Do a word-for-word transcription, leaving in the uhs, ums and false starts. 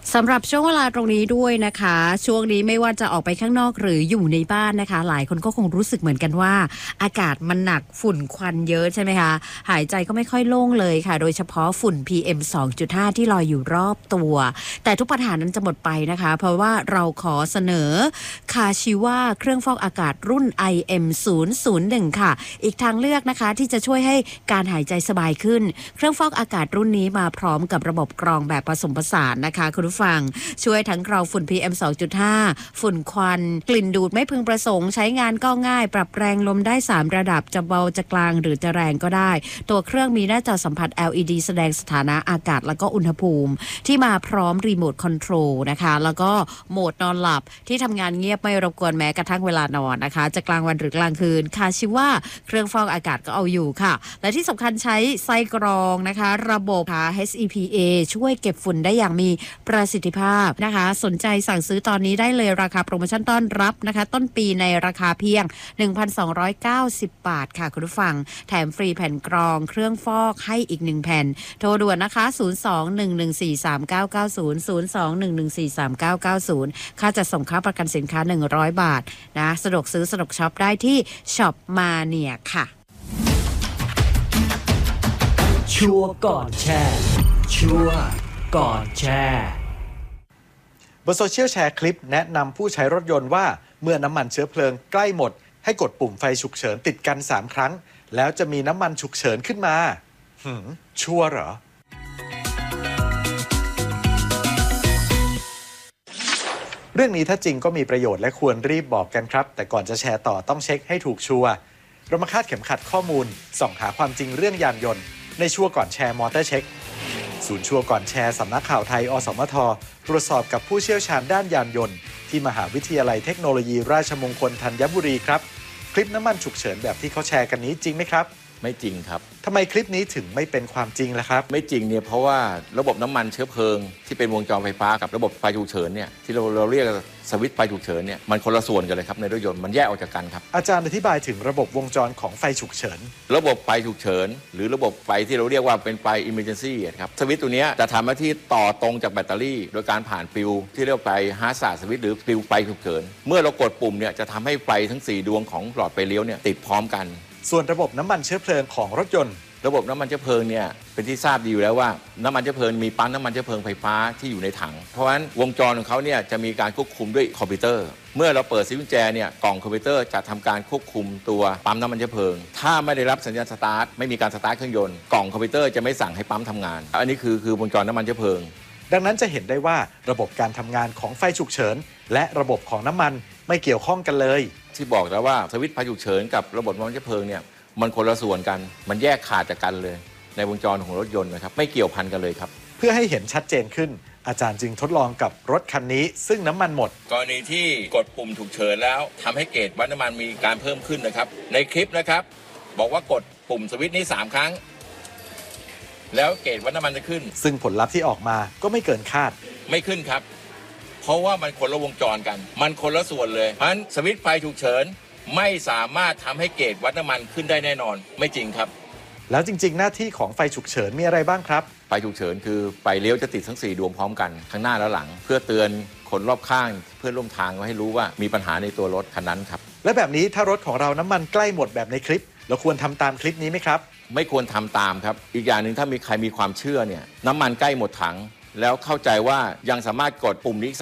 สำหรับช่วงเวลาตรงนี้ด้วยนะคะช่วงนี้ไม่ว่าจะออกไปข้างนอกหรืออยู่ในบ้านนะคะหลายคนก็คงรู้สึกเหมือนกันว่าอากาศมันหนักฝุ่นควันเยอะใช่ไหมคะหายใจก็ไม่ค่อยโล่งเลยค่ะโดยเฉพาะฝุ่น พี เอ็ม สองจุดห้า ที่ลอยอยู่รอบตัวแต่ทุกปัญหานั้นจะหมดไปนะคะเพราะว่าเราขอเสนอคาชิวาเครื่องฟอกอากาศรุ่น ไอ เอ็ม ศูนย์ ศูนย์ หนึ่ง ค่ะอีกทางเลือกนะคะที่จะช่วยให้การหายใจสบายขึ้นเครื่องฟอกอากาศรุ่นนี้มาพร้อมกับระบบกรองแบบผสมผสานนะคะคุณผู้ฟังช่วยทั้งกรองฝุ่น พี เอ็ม สองจุดห้า ฝุ่นควันกลิ่นดูดไม่พึงประสงค์ใช้งานก็ง่ายปรับแรงลมได้สามระดับจะเบาจะกลางหรือจะแรงก็ได้ตัวเครื่องมีหน้าจอสัมผัส แอล อี ดี แสดงสถานะอากาศแล้วก็อุณหภูมิที่มาพร้อมรีโมทคอนโทรลนะคะแล้วก็โหมดนอนหลับที่ทำงานเงียบไม่รบกวนแม้กระทั่งเวลานอนนะคะจะกลางวันหรือกลางคืนคาชิว่าเครื่องฟอกอากาศก็เอาอยู่ค่ะและที่สำคัญใช้ไส้กรองนะคะระบบ เอช อี พี เอ ช่วยเก็บฝุ่นได้อย่างมีประสิทธิภาพนะคะสนใจสั่งซื้อตอนนี้ได้เลยราคาโปรโมชั่นต้อนรับนะคะต้นปีในราคาเพียง หนึ่งพันสองร้อยเก้าสิบ บาทค่ะคุณผู้ฟังแถมฟรีแผ่นกรองเครื่องฟอกให้อีกหนึ่งแผ่นโทรด่วนนะคะศูนย์ สอง หนึ่ง หนึ่ง สี่ สาม เก้า เก้า ศูนย์ ศูนย์ สอง หนึ่ง หนึ่ง สี่ สาม เก้า เก้า ศูนย์ค่าจัดส่งค่าประกันสินค้าหนึ่งร้อยบาทนะสะดวกซื้อสะดวกช็อปได้ที่ช็อปมาเนียค่ะชัวร์ก่อนแชร์ชัวร์ก่อนแชร์บนโซเชียลแชร์คลิปแนะนำผู้ใช้รถยนต์ว่าเมื่อน้ำมันเชื้อเพลิงใกล้หมดให้กดปุ่มไฟฉุกเฉินติดกันสามครั้งแล้วจะมีน้ำมันฉุกเฉินขึ้นมาหืมชัวร์เหรอเรื่องนี้ถ้าจริงก็มีประโยชน์และควรรีบบอกกันครับแต่ก่อนจะแชร์ต่อต้องเช็คให้ถูกชัวร์เรามาคาดเข็มขัดข้อมูลส่องหาความจริงเรื่องยานยนต์ในชัวร์ก่อนแชร์มอเตอร์เช็คศูนย์ชัวร์ก่อนแชร์สำนักข่าวไทยอสมทตรวจสอบกับผู้เชี่ยวชาญด้านยานยนต์ที่มหาวิทยาลัยเทคโนโลยีราชมงคลธัญบุรีครับคลิปน้ำมันฉุกเฉินแบบที่เขาแชร์กันนี้จริงไหมครับไม่จริงครับทำไมคลิปนี้ถึงไม่เป็นความจริงล่ะครับไม่จริงเนี่ยเพราะว่าระบบน้ำมันเชื้อเพลิงที่เป็นวงจรไฟฟ้ากับระบบไฟฉุกเฉินเนี่ยที่เราเราเรียกสวิตช์ไฟฉุกเฉินเนี่ยมันคนละส่วนกันเลยครับในรถยนต์มันแยกออกจากกันครับอาจารย์อธิบายถึงระบบวงจรของไฟฉุกเฉินระบบไฟฉุกเฉินหรือระบบไฟที่เราเรียกว่าเป็นไฟ emergency ครับสวิตช์ตัวนี้จะทำหน้าที่ต่อตรงจากแบตเตอรี่โดยการผ่านฟิวที่เรียกว่าไฟฮาร์ดสวิตช์สวิตช์หรือฟิวไฟฉุกเฉินเมื่อเรากดปุ่มเนี่ยจะทำให้ไฟทั้งสี่ดวงของหลอดไฟเลี้ยวเนี่ยติดพร้อมกันส่วนระบบน้ำมันเชื้อเพลิงของรถยนต์ระบบน้ำมันเชื้อเพลิงเนี่ยเป็นที่ทราบดีอยู่แล้วว่าน้ำมันเชื้อเพลิงมีปั๊มน้ำมันเชื้อเพลิงไฟฟ้าที่อยู่ในถังเพราะฉะนั้นวงจรของเขาเนี่ยจะมีการควบคุมด้วยคอมพิวเตอร์เมื่อเราเปิดสวิตช์กุญแจเนี่ยกล่องคอมพิวเตอร์จะทำการควบคุมตัวปั๊มน้ำมันเชื้อเพลิงถ้าไม่ได้รับสัญญาณสตาร์ทไม่มีการสตาร์ทเครื่องยนต์กล่องคอมพิวเตอร์จะไม่สั่งให้ปั๊มทำงานอันนี้คือคือวงจรน้ำมันเชื้อเพลิงดังนั้นจะเห็นได้ว่าระบบการทำงานของไฟฉุกเฉินและระบบของน้ำมันไม่เกี่ยวข้องกันเลยที่บอกแล้วว่าสวิตช์ไฟฉุกเฉินกับระบบน้ำมันเชื้อเพลิงเนี่ยมันคนละส่วนกันมันแยกขาดจากกันเลยในวงจรของรถยนต์นะครับไม่เกี่ยวพันกันเลยครับเพื่อให้เห็นชัดเจนขึ้นอาจารย์จึงทดลองกับรถคันนี้ซึ่งน้ำมันหมดกรณีที่กดปุ่มฉุกเฉินแล้วทำให้เกจวัดน้ำมันมีการเพิ่มขึ้นนะครับในคลิปนะครับบอกว่ากดปุ่มสวิตช์นี้สามครั้งแล้วเกจวัดน้ำมันจะขึ้นซึ่งผลลัพธ์ที่ออกมาก็ไม่เกินคาดไม่ขึ้นครับเพราะว่ามันคนละวงจรกันมันคนละส่วนเลยเพราะฉะนั้นสวิตช์ไฟฉุกเฉินไม่สามารถทำให้เกจวัดน้ำมันขึ้นได้แน่นอนไม่จริงครับแล้วจริงๆหน้าที่ของไฟฉุกเฉินมีอะไรบ้างครับไฟฉุกเฉินคือไฟเลี้ยวจะติดทั้งสี่ดวงพร้อมกันข้างหน้าและหลังเพื่อเตือนคนรอบข้างเพื่อนร่วมทางให้รู้ว่ามีปัญหาในตัวรถคันนั้นครับและแบบนี้ถ้ารถของเราน้ำมันใกล้หมดแบบในคลิปเราควรทำตามคลิปนี้ไหมครับไม่ควรทำตามครับอีกอย่างหนึ่งถ้ามีใครมีความเชื่อเนี่ยน้ำมันใกล้หมดถังแล้วเข้าใจว่ายังสามารถกดปุ่มนี้